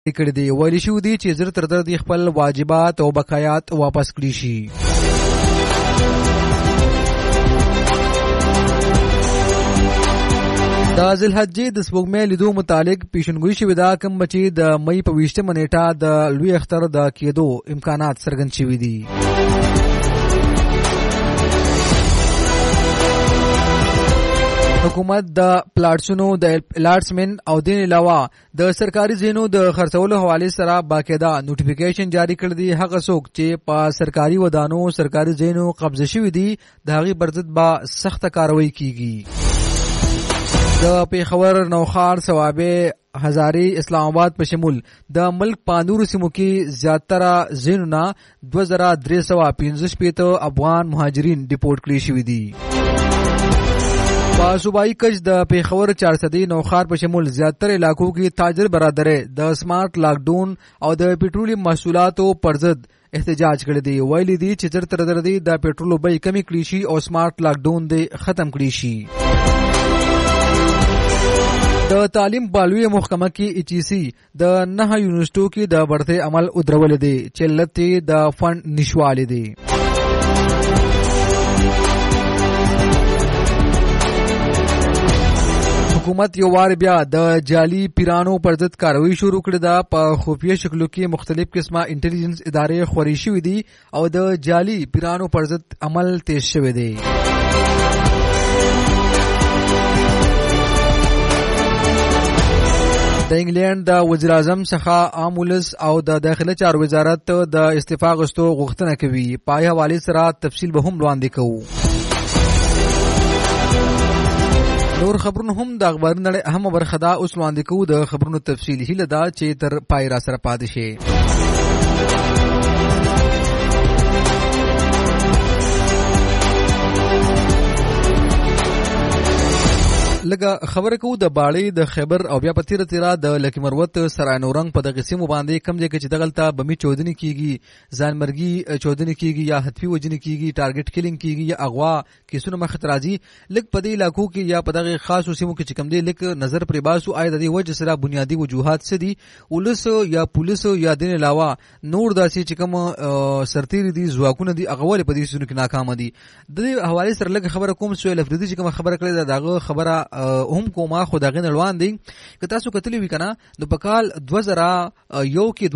کړي دي. ویل شوي دي چې زر تر زر خپل واجبات او بقایات واپس کړي شي. د ذوالحجې د سپوږمۍ لیدو متعلق پیشنګوئی شوې ده کوم چې د مئی په 20مه نیټه د لوی اختر د کېدو امکانات څرګند شوي دي. حکومت د پلاټسونو د الاټسمنټ او دین علاوه د سرکاري زینو د خرڅولو حواله سره باقاعده نوټیفیکیشن جاری کړ دي. هغه څوک چې په سرکاري ودانو سرکاري زینو قبضه شوي دي د هغې پر ضد به سخته کاروایی کیږي. د پیښور، نوخار، صوابه، هزاري، اسلام آباد په شمول د ملک په نورو سیمو کې زیاتره زینونه 2315 افغان مهاجرین ډیپورټ کړي شوي دي. په صوبایي کچ د پیښور، چارسدي، نوخار په شمول زیاتره علاقو کې تاجر برادرۍ د سمارټ لاک ډاون او د پټرولیم محصولاتو پر ضد احتجاج کړی دی. ویلي دي چې زر تر زر د پټرولو بیې کمې کړي شي او سمارټ لاک ډاون دی ختم کړي شي. د تعلیم په لویه محکمه کې ایچ ای سی د 9 یونیورسټو کې د بړتۍ عمل ودرولې دی چې علت د فند نشوالی دی. حکومت یو وار بیا د جعلي پیرانو پر ضد کاروایی شروع کړې ده. په خفیه شکلو کې مختلف قسمه انټیلیجنس ادارې خوري شوې دي او د جعلي پیرانو پر ضد عمل تیز شوی دی. د انګلند د وزیر اعظم څخه عام ولس او د داخله چارو وزارت د استعفا غوښتو غوښتنه کوي. پای حواله سره تفصیل به هم وړاندې کوو. نور خبرونه هم د اخباري نړۍ اهمه برخه ده. اوس وړاندې کوو د خبرونو تفصیل. هیله ده چې تر پای را سره پاتې شئ. لګه خبره کوو د باړې د خیبر او بیا په تیره د لکي مروت سرای نورنګ په دغه سیمو باندې کم ځای کې چې دغلته بمي چودنې کیږي، ځانمرګي چودنې کیږي یا حتفي وجنې کیږي، ټارګټ کیلینګ کیږي یا اغوا کیسونه مخ ته راځي. لګ په دې علاقو کې یا په دغه خاصو سیمو کې چې کم دی لګ نظر پرې باسو آیا د دې وجه سره بنیادی وجوهات څه دي. ولس یا پولیس یا دین علاوه نور داسې چې کوم سرتیري دي ځواکونه دي هغه ولې په دې سیمو کې ناکام دي. د دې حواله سره لګ خبره کوم سویل افریدي چې کوم خبره کړې ده دغه خبره هم کومه خو دغه نړوان دي. که تاسو کتلی وی کنه نو په کال 2001 کې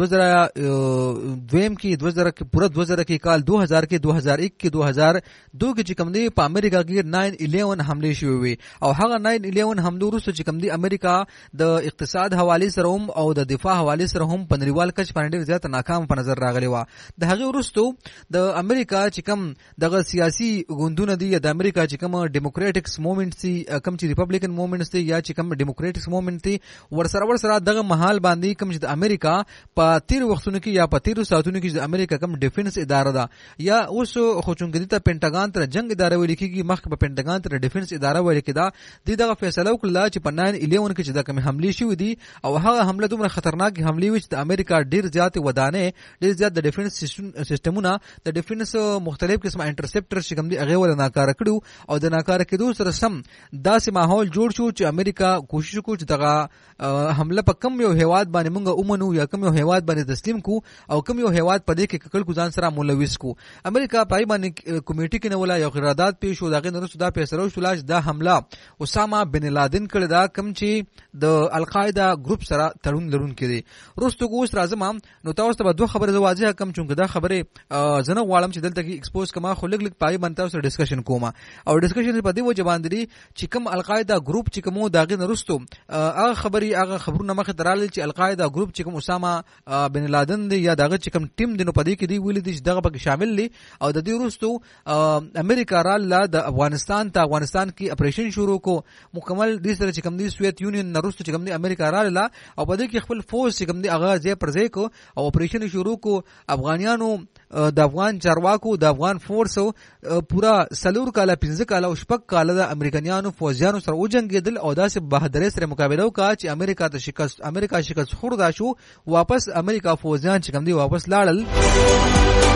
2002 کې 2000 کې پورا 2000 کې کال 2000 کې 2001 کې 2002 کې چې کوم دی په امریکا کې 9/11 حمله شوې وي او هغه 9/11 حمله وروسته چې کوم دی امریکا د اقتصاد حواله سره هم او د دفاع حواله سره هم په نړیوال کچ باندې ډېر زیات ناکام په نظر راغلی و. د هغه وروسته د امریکا چې کوم دغه سیاسي ګوندونه دي د امریکا چې کوم ډیموکراټکس موومېنټ سي کوم چې ریپبلیکن موومېنټس دي یا چې کوم ډیموکراټکس موومېنټ دي ورسره دغه محل باندې کوم چې د امریکا په تیر وختونو کې یا په تیر ساعتونو کې د امریکا کوم ډیفنس اداره ده یا اوس خو چونګې ته پینټاګان تر جنگ اداره ویل کېږي مخکې په پینټاګان تر ډیفنس اداره ویل کېده. دغه فیصله وکړه چې په 9/11 کې چې د کوم حمله شوې دي او هغه حمله دومره خطرناک حمله و چې د امریکا ډیر زیات ودانې ډیر زیات د ډیفنس سیستمونه د ډیفنس مختلف قسمه انټرسپټر چې کوم دي هغه ول ناکاره کړو او د ناکاره کېدو سره سم داسې ماحول جوړ شو چې امریکا کوشش وکړي چې دغه حمله په کم یو هیواد باندې مونږ اومنو یا کم یو هیواد باندې تسلیم کو او کم یو هیواد په دې کې ککل ګزان سره ملوث کو. امریکا پای باندې کمیټه کې نه ولا یو قرارداد پیښ شو دغه نورسته دا فیصله وشولا چې دا حمله اسامه بن لادن کړی دا کم چې د القاعده ګروپ سره تړون لرونکي دي. روستو کوس راځم نو تاسو ته دوه خبره واضحه کم چونګه دا خبره زنه غواړم چې دلته کې ایکسپوز کما خو لګ پای باندې تاسو ډیسکشن کوم او ډیسکشن په دې وجه باندې چې کم القاعده ګروپ چې کوم داغه نرستو هغه خبرونه مخه درال چې القاعده ګروپ چې کوم اسامه بن لادن دی یا داغه چې کوم ټیم دی نو پدې کې دی ویل دي چې دغه پکې شامل دي او د دې وروستو امریکا را د افغانستان کې اپریشن شروع کو مکمل دې سره چې کوم دی سوویت یونین نرستو چې کوم دی امریکا را او پدې کې خپل فورس چې کوم دی هغه ځای پر ځای کو او اپریشن شروع کو. افغانیانو د افغان چارواکو د افغان فورس پورا سلور کاله 15 کاله او شپږ کاله د امریکایانو فوجیانو سره وجنګیدل او داسې بهادرۍ سره مقابله وکړه چې امریکا شکست خوردا شو. واپس امریکا فوجیان چې کوم دی واپس لاړل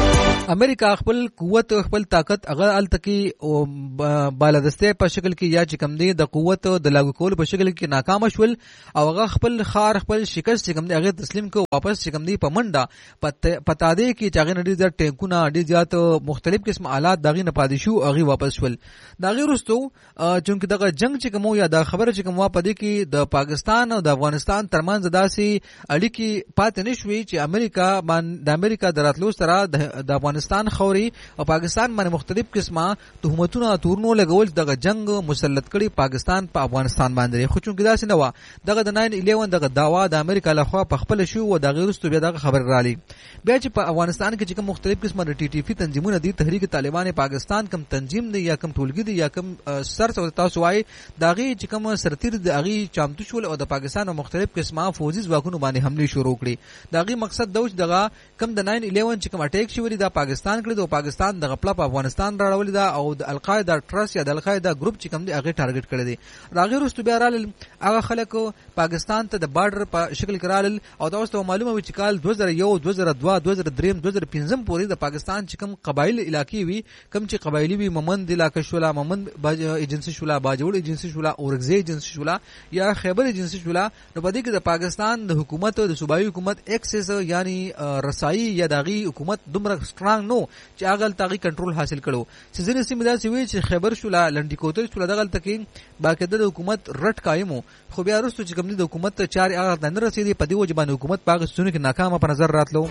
امریکا خپل قوت خپل طاقت هغه التکی او بالادسته په شکل کې یا چې کم دی د قوت د لاګو کول په شکل کې ناکام شول او هغه خپل خار خپل شکست چې کم دی هغه تسلیم کو واپس چې کم دی په منډه پتا دی کې چې هغه نړۍ د ټینکونه ډیر زیات مختلف قسم آلات دغه نه پاتې شو هغه واپس شول دغه وروسته چې دغه جنگ چې کوم یا د خبره چې کوم په دې کې د پاکستان او د افغانستان ترمنځ داسې اړیکې پاتې نشوي چې امریکا دراتلو سره د افغانستان خوري او پاکستان باندې مختلف قسمه تهمتونه تورنو لګول دغه جنگ مسلط کړي پاکستان په افغانستان باندې خو چونګ داسې نه و دغه د 9/11 دغه داوا د امریکا لخوا په خپل شو او دغه وروسته بیا دغه خبر رالی بیا چې په افغانستان کې چې مختلف قسمه د ټي ټي پی تنظیمونه دي تحریک طالبان پاکستان کم تنظیم دی یا کم ټولګي دی یا کم سر تاسو وای دغه چې کوم سرتیر د اغي چامتو شول او د پاکستان او مختلف قسمه فوجي ځواکونو باندې حمله شروع کړي دغه مقصد دوج دغه کم د 9/11 چې کوم اٹیک شوی د پاکستان کړي د پاکستان د غپلا په افغانستان راړول دا او د القاعده ټرس یا د القاعده ګروپ چې کوم دی هغه ټارګټ کړي دي راغی رستو بیا رال هغه خلکو پاکستان ته د بارډر په شکل کرال او تاسو معلومه وي چې کال 2001 2002 2003 2015 پورې د پاکستان چې کوم قبایل علاقې وي کوم چې قبایلی وي ممند علاقې شولا ممند ایجنسی شولا باجوړ ایجنسی شولا اورګزی ایجنسی شولا یا خیبر ایجنسی شولا نو په دې کې د پاکستان د حکومت او د صوبایي حکومت ایکسس یعنی رسایي یا دغه حکومت دومره سترانګ نو چې هغه تاغي کنټرول حاصل کړو چې ځینې سیمې داسې وي چې خیبر شولا لنډی کوتل شولا دغه تکي باقاعده د حکومت رټ قائمو خو بیا وروسته چې کوم د حکومت چار هغه نه رسیدي په دې وجه باندې حکومت پاکستان کې ناکامه په نظر راتلو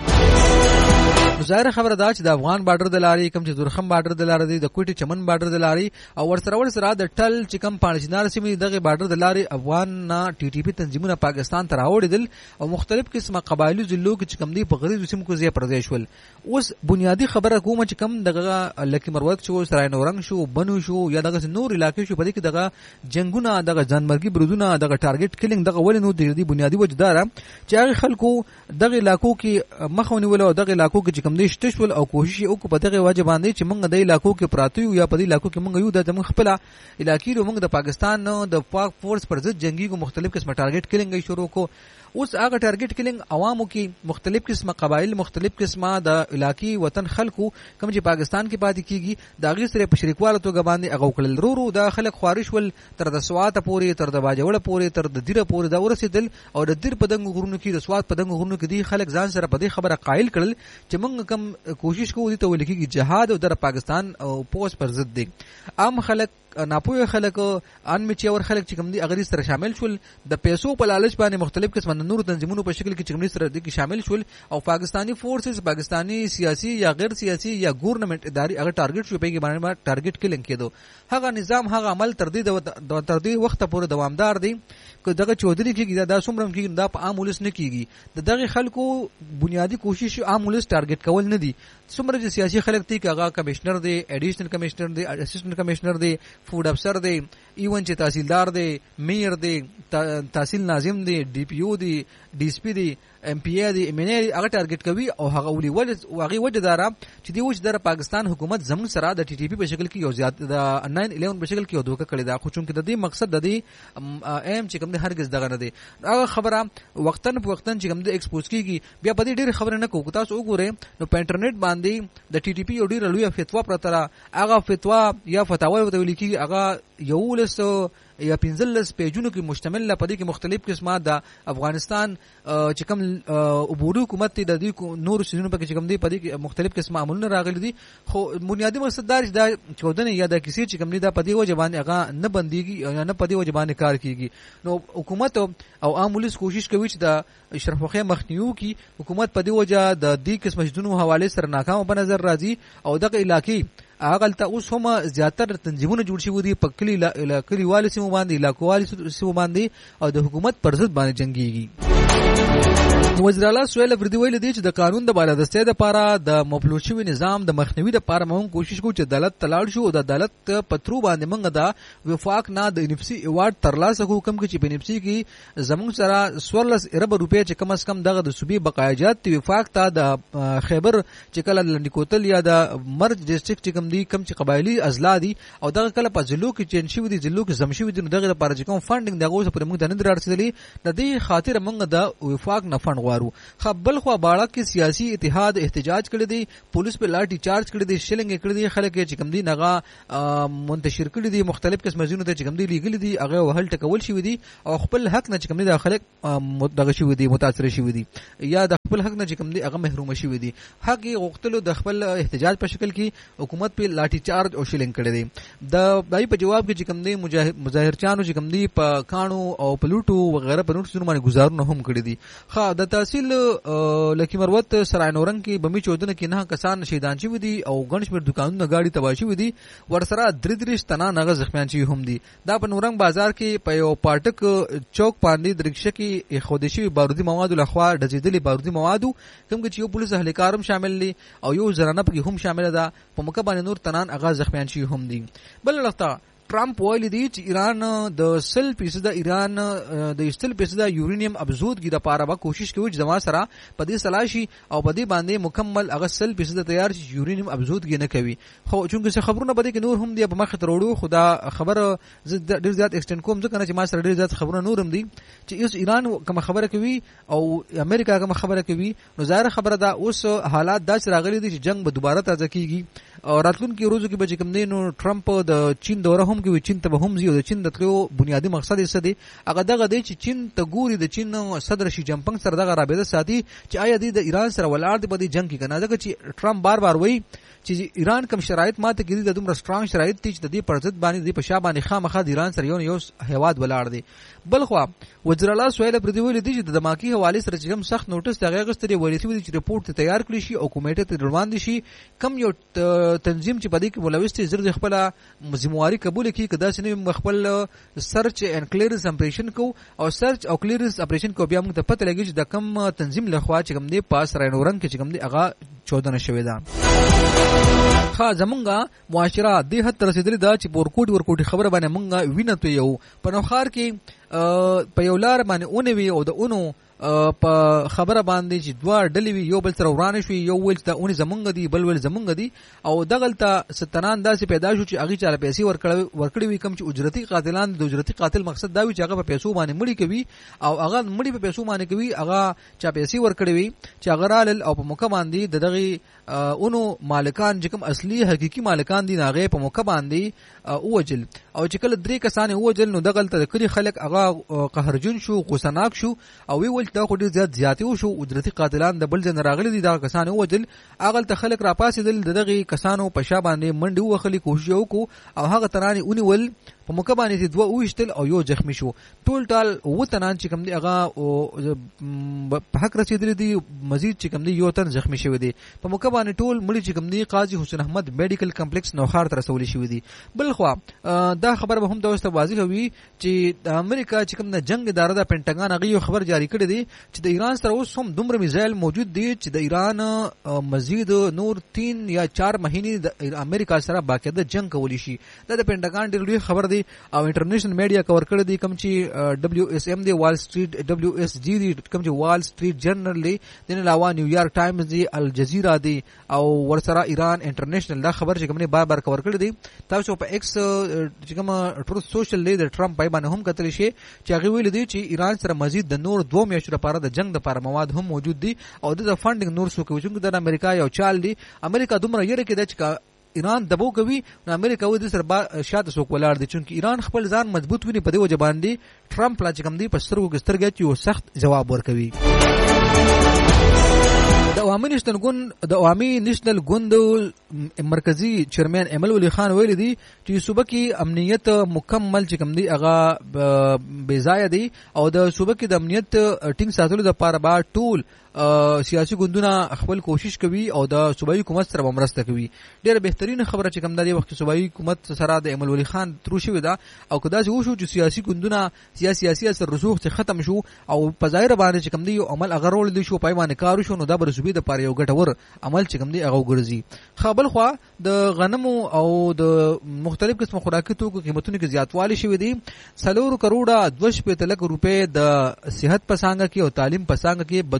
ظاهر خبره دا چې د افغان بارډر د لارې کوم چې زورخم بارډر د لارې د کوټي چمن بارډر د لارې او ورسره د ټل چې کوم پانچنار سیمې دغه بارډر د لارې افغان ټي ټي پی تنظیمونه پاکستان ته راوړل او مختلف قسمه قبایلی ضلعو کې چې کوم دی په غریب سیمو کې ځای پردې شول اوس بنیادی خبره کومه چې کوم دغه لکی مروت شو سرای نورنګ شو بنو شو یا دغه نور علاقې شو په دې کې دغه جنگونه دغه ځانمرګي برودونه دغه ټارګټ کیلینګ دغه ول نو د بنیادی وجدار چې هغه خلکو دغه علاقو کې مخونی ول او دغه علاقو کې کوم دي شتشول او کوشش وکړو په دغه واجب باندې چې موږ د علاقو کې پراته یو یا په دې علاقو کې موږ یو د موږ خپل علاقې موږ د پاکستان د پاک فورس پر ضد جنگي کو مختلف قسمه ټارګټ کیلینګ شروع کو اوس هغه ټارګټ کیلینګ عوامو کې مختلف قسمه قبایل مختلف قسمه د علاقې وطن خلکو کوم چې پاکستان کې پاتې کیږي دا غي سره په شریکواله توګه باندې هغه کړل رو د خلک خوارش ول تر د سوات پورې تر د باجوړ پورې تر د دیره پورې دا ورسېدل او د دیر په دنګ غرونو کې د سوات په دنګ غرونو کې دی خلک ځان سره په دې خبره قائل کړل چې موږ کم کوشش کوو دي ته ولیکي جهاد او د پاکستان او پوس پر ضد دي عام خلک ناپوهه خلک ان میچور خلک چې کوم دي اغری سره شامل شول د پیسو په لالچ باندې مختلف قسم نور تنظیمونو په شکل کې چې کوم سره دي شامل شول او پاکستانی فورسز پاکستانی سیاسي یا غیر سیاسي یا ګورنمنت اداري هغه ټارګټ شو په کې باندې ټارګټ کیلینګ کېدو هغه نظام هغه عمل تر دې وخت پورې دوامدار دي که دغه چودري کې دا څومره کې دا په عام ولس نه کیږي دغه خلکو بنیادی کوشش عام ولس ټارګټ کول نه دي څومره چې سیاسي خلک دي هغه کمشنر دي ایډیشنل کمشنر دي اسسټنټ کمشنر دي فوډ افسر دی ایون چې تحصیلدار دی میر دی تحصیل ناظم دی ډي پی او دی ډي اس پی دی ام پی ای دی ام ان ای هغه ټارګټ کوي او هغه ولي ول هغه وجدارا چې دی وښ در پاکستان حکومت زموږ سره د ټي ټي پی په شکل کې یو زیات د 9/11 په شکل کې یو دوکه کړی دا خو چونکه د دې مقصد د دې ایم چې کوم د هرگز دغه نه دی هغه خبره وختن په وختن چې کوم د ایکسپوز کیږي بیا په دې ډېر خبره نه کوو تاسو وګورئ نو په انټرنیټ باندې د ټي ټي پی یو ډېر لوی فتوا پرتره هغه فتوا یا فتاوی وته لیکي هغه یو لسو یا 15 پیجونو کې مشتمل لپاره کې مختلف قسمه د افغانستان چې کوم عبوري حکومت د دې نور سيزونو په کې کوم دي په دې مختلف قسمه عملونه راغلي دي خو بنیادی مقصد دا چې 14 یا د کسی چې کوم دي په دې وجه باندې هغه نه بنديږي یا نه په دې وجه باندې کار کیږي نو حکومت او عام ولس کوشش کوي چې د اشرف خان مخنیو کې حکومت په دې وجه د دې قسمه سيزونو حواله سره ناکام په نظر راځي او دغه علاقې هغه ته اوس هم زیاتره تنظیمونه جوړ شوي دي په کلیوالو سیمو باندې علاقوالو سیمو باندې او د حکومت پر ضد باندې جنگيږي وزیر اعلی سهیل افریدي ویل دي چې د قانون د بالادستۍ لپاره د مفلوج شوي نظام د مخنیوي لپاره موږ کوشش کوو چې عدالت تلاړ شو او د عدالت پترو باندې موږ د وفاق نه د انفسي ایوارډ ترلاسه کوو کوم چې په انفسي کې زموږ سره 14 ارب روپیا چې کم از کم دغه د صوبې بقایجات وفاق ته د خیبر چې کله لنډکوتل یا د مرج ډیسټریکټ چې کوم دي کم چې قبایلی ازلا دي او دغه کله په ضلعو کې چین شوي دي ضلعو کې زم شوي دي دغه لپاره چې کوم فاندینګ دغه اوس پر موږ د نه درارسېدلی د دې خاطر موږ د وفاق نه فند امیدوارو. خپل خو باړه کې سیاسي اتحاد احتجاج کړی دی, پولیس په لاټي چارج کړی دی, شلنګ کړی دی, خلک چې کوم دي نغه منتشر کړی دي, مختلف قسم زینو ته چې کوم دي لیګل دي هغه وهل ټکول شي دي او خپل حق نه چې کوم دي د خلک دغه شي دي متاثر شي دي یا د خپل حق نه چې کوم دي هغه محروم شي دي. حق یې غوښتلو د خپل احتجاج په شکل کې حکومت په لاټي چارج او شلنګ کړی دی. د دای په جواب کې چې کوم دي مظاهرچانو چې کوم دي په کانو او پلوټو وغیرہ په نور څه باندې گزارونه هم کړی دي. خا د تحصیل لکی مروت سرای نورنګ کې بمی چودنه کې نه کسان شهیدان شوي دي او ګڼ شمېر دکانونه گاډي تباه شوي دي, ورسره 33 تنه نغه زخمیان شوي هم دي. دا په نورنګ بازار کې په یو پاټک چوک باندې درکشه کې خودشي بارودي مواد لخوا ډزیدلي بارودي مواد کوم چې یو پولیس اهلکار هم شامل دي او یو زنانه پکې هم شامل ده. په موقع باندې نور تنان اغا زخمیان شوي هم دي. بل لخته ټرمپ ویلي دی چې ایران د 100% ایران د 100% یورینیم ابزودګي د پاره به کوشش کوي چې زما سره په دې سلاشي او په دې باندې مکمل هغه 100% تیار چې یورینیم ابزودګي نه کوي. خو چونګه خبرونه بده کې نور هم دی په مخ ته وروړو. خدا خبر ډیر زیات ایکسټند کوم ځکه چې ما سره ډیر زیات خبرونه نور هم دي چې اوس ایران کوم خبره کوي او امریکا کوم خبره کوي. نو ظاهر خبره دا اوس حالات داس راغلي دي چې جنگ به دوباره تازه کیږي او راتلونکي ورځو کې به کوم دی نو ټرمپ د چین دوره هم کوي, چین ته به هم زیو د چین د تلو بنیادی مقصد یې څه دی هغه دغه دی چې چین ته ګوري د چین صدر شي جنپنګ سره دغه رابطه ساتي چې آیا د ایران سره ولاړ دی په دې جنگ کې کنه. ځکه چې ټرمپ بار بار وایي چې ایران کوم شرایط ماته کړي د دومره سترونګ شرایط دي چې د دې پر ضد باندې د پښا باندې خامخا د ایران سره یو هیواد ولاړ دی. بل خو وزیر الله سهیل پردي ویل دي چې د دماکي حواله سره چې هم سخت نوټس دغه غستري ویلي چې رپورت تیار کړی شي او کمیټه ته روان دي شي کم یو تنظیم چې په دې کې ملوث دي زر خپل ذمہواری قبول کړي کدا چې خپل سرچ اینڈ کلیرنس اپریشن کو او سرچ او کلیرنس اپریشن کو بیا موږ ته پته لګي چې د کم تنظیم لخوا چې کوم دی پاس رینورنګ کې چې کوم دی هغه 14 شوی دا. خا زمونږه معاشره د حد تر رسیدلې دا چې ورکوټي خبره باندې مونږه وینه تو یو په نوخار کې په یو لار باندې اونوي او د اونو په خبره باندې چې دوه ډلې وي یو بل سره ورانه شوي, یو ول ته اونې زمونږ دي بل ول زمونږ دي او دغلته ستنان داسې پیدا شو چې هغه چاله پیسې ورکړي وي کم چې اجرتي قاتلان د اجرتي قاتل مقصد دا وي چې هغه په پیسو باندې مړی کوي او هغه مړی په پیسو باندې کوي هغه چا پیسې ورکړي وي چې هغه رال او په موقع باندې دغه اونو مالکان چې کوم اصلي حقيقي مالکان دي هغه په موقع باندې اوجل او چې کله درې کسان اوجل نو دغلته کلی خلک هغه قهرجن شو غوسناک شو او وی ول دا خو ډیر زیات زیاتې شو اجرتي قاتلان د بل ځای راغلي دي دا کسان اوجل اغل ته خلک را پاسېدل دغه کسانو په شا باندې منډي وخلي کوشش وکړو او هغه ترانه اونې ول په موقع باندې دوه اوشتل او یو زخمی شو. ټول وتنان چې کوم دی هغه په حق رسیدلی دي مزید چې کوم دی یو تن زخمی شوی دی په موقع باندې ټول مړي چې کوم دی قاضي حسین احمد میډیکل کمپلیکس نوخار ته رسولي شوی دی. بل خو دا خبر به هم د واستو واضح وي چې د امریکا چې کوم د جنگ اداره د پینټاګان هغه خبر جاری کړی دی چې د ایران سره اوس هم دومره میزایل موجود دي چې د ایران مزید نور 3 یا 4 مهینې د امریکا سره باقاعده جنگ کولی شي. دا د پینټاګان ډیر خبر دی او انټرنیشنل میډیا کور کړی دی کوم چې WSM دی وال سټریټ WSG دی کوم چې وال سټریټ جرنل دی د علاوه نیویارک ټایمز دی الجزیره دی او ورسره ایران انټرنیشنل دا خبر چې کوم نه بار کور کړی دی. تاسو په ایکس چې کوم ټروث سوشل دی د ټرمپ پای باندې هم کتل شي چې هغه ویل دی چې ایران سره مزید د نور 2 میاشتو لپاره د جنگ لپاره مواد هم موجود دي او د فندینګ نور سو کوي چې د امریکا یو چال دی امریکا دومره یره کې د ایران دبو کوي نو امریکا و د سره شاته سو کولاړ دي چې ایران خپل ځان مضبوط ونی په دې وجه باندې ټرمپ لا چې کوم دی په سترګو کې سترګې چې سخت جواب ورکوي. د عوامي نېشنل ګوند مرکزی چیرمن ایمل ولی خان ویل دي چې صوبه کې امنیت مکمل چې کوم دی هغه بے ځای دی او د صوبه کې د امنیت ټینګ ساتلو لپاره با ټول سیاسي ګوندونه خپل کوشش کوي او د صوبایي حکومت سره مرسته کوي. ډیره بهترین خبره چې کوم د وخت صوبایي حکومت سره د ایمل ولی خان تر شوی دا او کدا چې وشو چې سیاسي ګوندونه سیاسي اثر رسوخ ته ختم شو او په ظاهر باندې چې کوم دی عمل هغه رول دی شو پایمانه کار شو نو دا بر صوبې د پاره یو ګټور عمل چې کوم دی هغه ګرځي. خپل خو د غنمو او د مختلف قسم خوراکي توکو قیمتونو کې زیاتوالی شوی دی. 4 کروڑه 2.5 لک روپے د صحت پسانګه کې او تعلیم پسانګه کې بدنوانه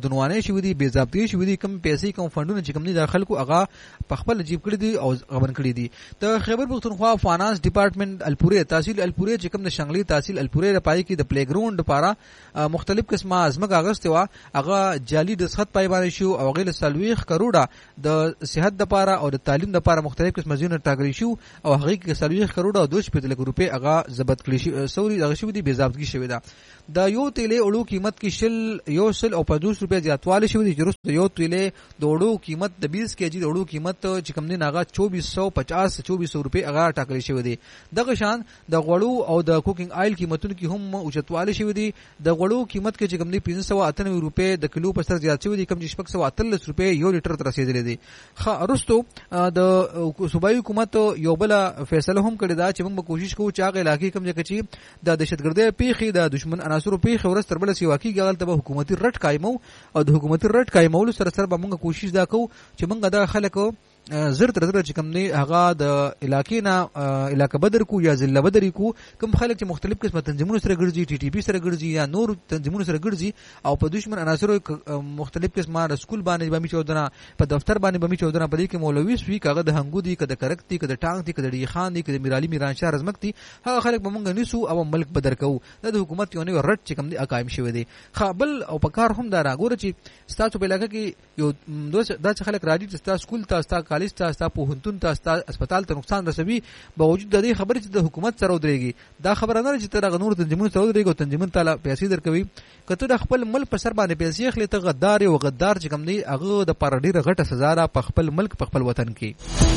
شوې دي بې ضابطې شوې دي کوم پیسې کوم فندونه چې کوم دي د خلکو هغه په خپل جیب کړی دي او غبن کړی دي د خیبر پختونخوا فاینانس ډپارټمنټ الپورې تحصیل الپورې چې کوم د شنغلي تحصیل الپورې لپاره کې د پلی ګراوند لپاره مختلف قسمه ازمکه اغسته وا هغه جعلي دسخط پای باندې شو او غیر سلويخ کروڑه د صحت لپاره او د تعلیم لپاره مختلف قسمه زونه ټاکل شو او هغه کې سلويخ کروڑه او 2 لک روپے هغه ضبط کړی شو سوري دغه شو دي بې ضابطګي شوی دا د یو تیلې اړو قیمت کې شل او 50 روپے زیاتوالی شوی دي چې یو تیلې د اړو قیمت د 20 کېجی د اړو قیمت چې کوم دي هغه 2450 روپے هغه ټاکل شوی دي دغه شان د غوړو او د کوکینګ آیل قیمتونو کې هم اوچتوالی شوی دي د غوړو قیمت کې چې کوم دي 598 روپے د کیلو په سر زیات شوی دي کوم چې 638 روپے یو لیټر تر رسیدلی دي خرستو د صوبایي حکومت یو بل فیصله هم کړی دا چې موږ کوشش کوو چې هغه علاقې کوم ځکه چې د دهشتګردۍ پیښې د دشمن عناصرو پیښې ورس تر بل سیوا کیږي هغه ته حکومتي رټ قائمو او د حکومتي رټ قائمولو سره سره به موږ کوشش دا کوو چې موږ د خلکو زر تر زر چې کوم دی هغه د علاقې نه علاقه بدر کو یا ضلع بدر کو کوم خلک چې مختلف قسمه تنظیمونو سره ګرځي ټي ټي پی سره ګرځي یا نور تنظیمونو سره ګرځي او په دشمن عناصرو مختلف قسمه د سکول باندې بمی چودنه په دفتر باندې بمی چودنه په دې کې مولوي سوي کاغه د هنګو دي کده کرکتی کده ټانګ دي کده ډی خان دي کده میرالي میران شاه رزمکتی هغه خلک به مونږ نیسو او ملک بدر کوو د حکومت یو نه رټ چې کوم دی قائم شوی دی خپل او په کار هم دا راګوره چې ستاسو په علاقې کې یو دا چې خلک راځي چې تاسو سکول ته تاسو کالج ته تاسو پوهنتون ته تاسو هسپتال ته نقصان رسوي باوجود د دې خبرې چې د حکومت سره ودرېږي دا خبره نه چې تر غنور تنظیمونو سره ودرېږي او تنظیمون تعالی پیسې درکوي کته د خپل ملک په سر باندې پیسې خلې ته غدار او غدار چې کوم دی هغه د پر ډیره غټه سزا را په خپل ملک په خپل وطن کې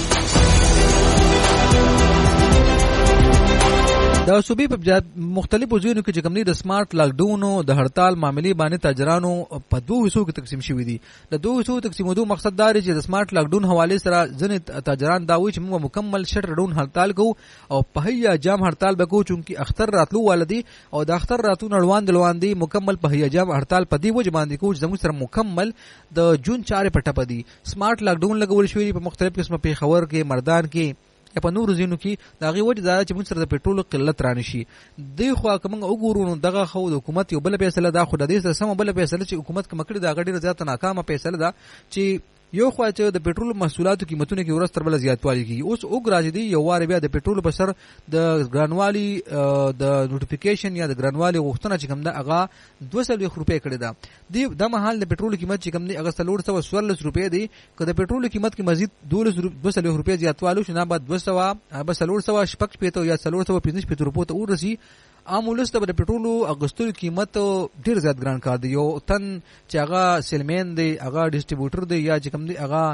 د صوبې په مختلفو ځایونو کې چې کوم د سمارټ لاک ډاون او د هړتال معاملې باندې تاجرانو په دوه حصو کې تقسیم شوي دي د دوه حصو تقسیمېدو مقصد دا دی چې د سمارټ لاک ډاون حواله سره ځنې تاجران دا وایي چې موږ مکمل شټر ډاون هړتال کوو او په هيا جام هړتال وکړو چې اختر راتلو والدي او د اختر راتلو نړوان دي مکمل په هيا جام هړتال په دی وجه باندې کوو چې زموږ سره مکمل د جون 4 په ټپه دي سمارټ لاک ډاون لګول شوی په مختلف قسمه پیښور کې مردان کې یا په نور ځینو کې دا غي وجه دا چې موږ سره د پېټرول قلت رانه شي دی خو کوم وګورو نو دغه خو د حکومت یو بل فیصله دا خو د دې سره سم بل فیصله چې حکومت کمکړي دا غډي زیات ناکامه فیصله ده چې یو خو چې د پېټرول محصولاتو قیمتونه کې ورس تر بل زیاتوالی کیږي اوس وګراځي دی یو واره بیا د پېټرول په سر د ګرانوالي د نوټیفیکیشن یا د ګرانوالي غوښتنه چې کوم ده هغه 200 روپے کړي ده دی د محل د پېټرول قیمت چې کوم دی هغه 314 روپے دی که د پېټرول قیمت کې مزید 200 روپے زیاتوالی شنه بعد 200 به 315 یا 315 روپے ته ورسي عام ولست د پېټرول اغستلو قیمت ډیر زیات ګران کار دی یو تن چې هغه سیلمن دی هغه ډیسټریبیوټر دی یا چې کوم دی هغه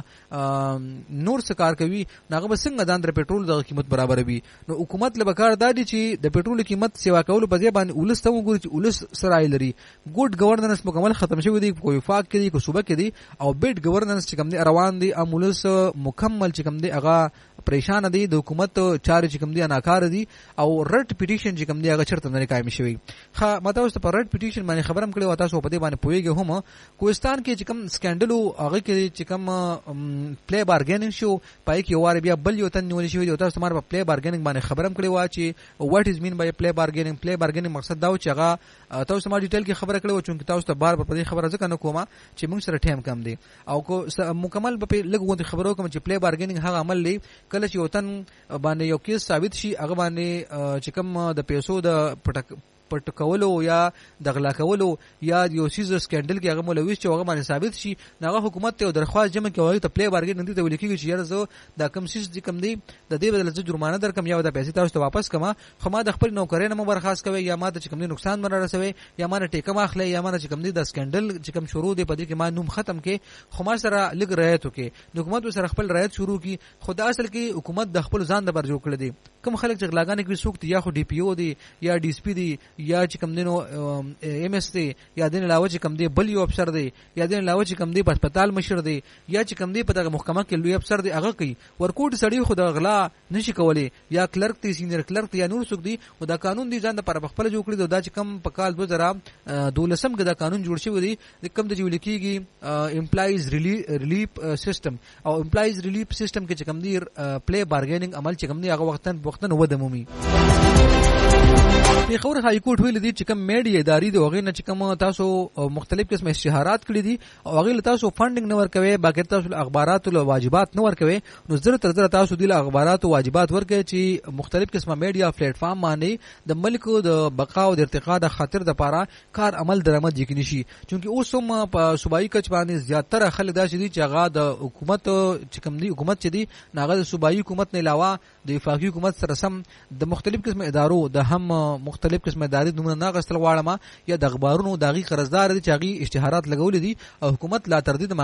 نور څه کار کوي هغه به څنګه د پېټرول د قیمت برابر وي نو حکومت له بکار دادی چې د پېټرول قیمت سیوا کول په ځای باندې ولست وګوري چې ولس سره لري ګډ گورننس مکمل ختم شوی دی کوئی وفاق کې دی کو صوبه کې دی او بیډ گورننس چې کوم دی روان دی امولس مکمل چې کوم دی هغه پریشان دي د حکومت چارې چې کوم دي ناکار دي او رټ پټیشن چې کوم دي هغه چرته نه قائم شوی خا ماته اوس په رټ پټیشن باندې خبرم کړي وتا سو په دې باندې پويږي هم کوهستان کې چې کوم سکندل هغه کې چې کوم پلی بارګینینګ شو پای کې واره بیا بل یو تن نیول شوی دی تاسو مار په پلی بارګینینګ باندې خبرم کړي وا چې واټ از مین بای پلی بارګینینګ مقصد دا و چې هغه تاسو ما ډیټیل کې خبره کړي و چې تاسو ته بار په دې خبره ځکه نه کومه چې موږ سره ټیم کم دی او کو مکمل په لګو خبرو کوم چې پلی بارګینینګ هغه عمل لې کله چې وطن باندې یو کیس ثابت شي هغه باندې چې کوم د پیسو د پټ کولو یا د غلا کولو یا یو سیز سکندل کې هغه مولوي چې هغه باندې ثابت شي هغه حکومت ته درخواست جمع کوي ته پلی بارګینګ نه دی ولیکي چې یاره زه د کم سیز د کم دی د دې بدل ز جرمانه درکم یا د پیسې تاسو ته واپس کما خو ما د خپل نوکرې نه برخاست کوي یا ما ته چې کم دی نقصان مر رسوي یا ما نه ټیکه ماخله یا ما چې کم دی د سکندل چې کم شروع دی په دې کې ما نوم ختم کې خو ما سره لګ رعایت وکي د حکومت سره خپل رعایت شروع کی خدا اصل کې حکومت د خپل ځان د بر جوړ کړی دی کوم خلک چې غلاګانې کوي سوق یا خو ډي پی او دی یا ډي اس پی دی یا چې کم دینو ایم ایس دی یا دین علاوه چې کم دی بل یو افسر دی یا دین علاوه چې کم دی په هسپتال مشر دی یا چې کم دی په دغه محکمه کې لوی افسر دی هغه کوي ورکوټ سړی خو د غلا نشي کولی یا کلرک دی سینیئر کلرک یا نور څوک دی او دا قانون دی ځان د پر خپل جوړ کړی دا چې کم په کال 2012 کې دا قانون جوړ شوی دی کم د جوړ کیږي امپلایز ریلیف سیستم او امپلایز ریلیف سیستم کې چې کم دی پلی بارګینینګ عمل چې کم دی هغه وختن ودمومي پیښور های کورټ ویل دي چې کوم میډیا ادارې د هغې نه چې کوم تاسو مختلف قسم اشتهارات کړي دي او هغې له تاسو فنډینګ نه ورکوي، باقاعده تاسو له اخباراتو له واجبات نه ورکوي، نو زره تر زره تاسو دي له اخباراتو واجبات ورکوي چې مختلف قسمه میډیا پلیټ فارم باندې د ملک د بقا او د ارتقا د خاطر د پاره کار عمل درآمد یقیني شي. چونکه اوس هم په صوبایي کچ باندې زیاتره خلک داسې دي چې هغه د حکومت چې کوم دی حکومت چې دی هغه د صوبایي حکومت نه علاوه د وفاقي حکومت سره سم د مختلف قسم ادارو د هم مختلف قسم ادارې نمونه نه غستل غواړم یا د اخبارونو داغي قرضدار دي چې هغه اشتهارات لګولې دي او حکومت لا تر دې